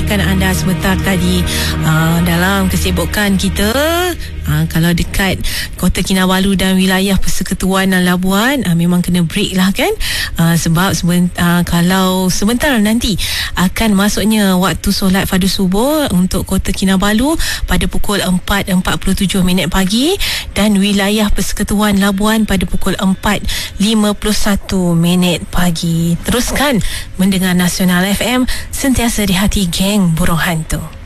bersamakan anda sebentar tadi dalam kesibukan kita. Kalau dekat Kota Kinabalu dan wilayah Persekutuan Labuan, memang kena break lah kan, sebab kalau sebentar nanti akan masuknya waktu solat fardu subuh untuk Kota Kinabalu pada pukul 4.47 pagi dan wilayah Persekutuan Labuan pada pukul 4.51 pagi. Teruskan mendengar Nasional FM, sentiasa di hati geng burung hantu.